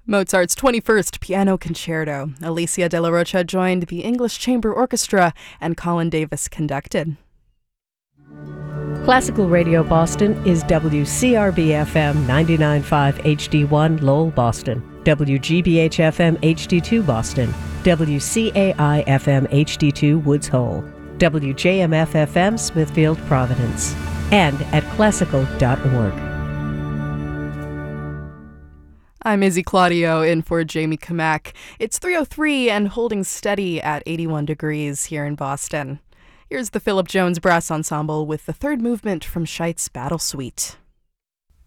Mozart's 21st Piano Concerto. Alicia De La Rocha joined the English Chamber Orchestra, and Colin Davis conducted. Classical Radio Boston is WCRB-FM 99.5 HD1 Lowell, Boston, WGBH-FM HD2 Boston, WCAI-FM HD2 Woods Hole, WJMF-FM Smithfield, Providence, and at classical.org. I'm Izzy Claudio in for Jamie Kamak. It's 3:03 and holding steady at 81 degrees here in Boston. Here's the Philip Jones Brass Ensemble with the third movement from Scheidt's Battle Suite.